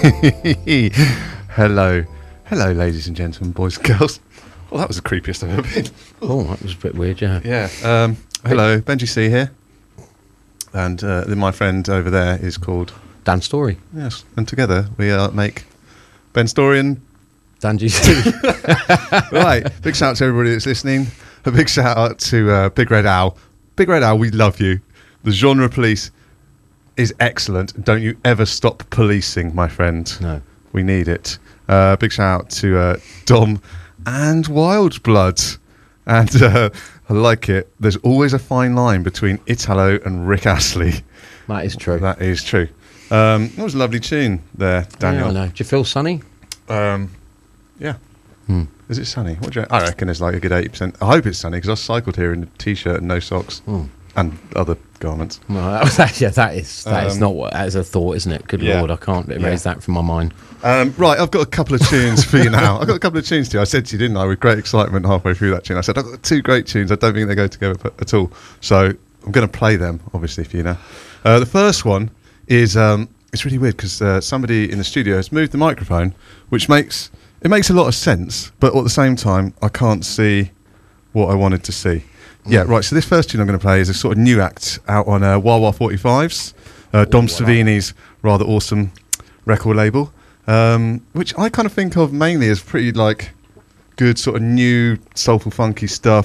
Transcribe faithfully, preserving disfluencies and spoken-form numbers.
Hello. Hello, ladies and gentlemen, boys and girls. Well, that was the creepiest I've ever been. Oh, that was a bit weird, yeah. Yeah. Um, hello, Benji C here. And uh, then my friend over there is called... Dan Story. Yes. And together we uh, make Ben Story and... Dan G C. Right. Big shout out to everybody that's listening. A big shout out to uh, Big Red Owl. Big Red Owl, we love you. The genre police is excellent. Don't you ever stop policing, my friend. No. We need it. Uh, big shout out to uh, Dom and Wild Blood. And uh, I like it. There's always a fine line between Italo and Rick Astley. That is true. That is true. Um, that was a lovely tune there, Daniel. Yeah, I know. Do you feel sunny? Um, yeah. Hmm. Is it sunny? What do you, I reckon it's like a good eighty percent. I hope it's sunny because I cycled here in a t-shirt and no socks Hmm. and other garments. Well, that was actually, that is, that is Um, not what, that is a thought, isn't it? Good yeah. Lord, I can't erase Yeah. that from my mind. Um, right, I've got a couple of tunes for you now. I've got a couple of tunes to you. I said to you, didn't I, with great excitement halfway through that tune. I said, I've got two great tunes. I don't think they go together p- at all. So I'm going to play them, obviously, for you now. Uh, the first one is, um, it's really weird because uh, somebody in the studio has moved the microphone, which makes, it makes a lot of sense, but at the same time, I can't see what I wanted to see. Yeah, right, so this first tune I'm going to play is a sort of new act out on uh, Wah Wah forty-fives, uh, Dom Savini's rather awesome record label. Um, which I kind of think of mainly as pretty like good sort of new soulful funky stuff.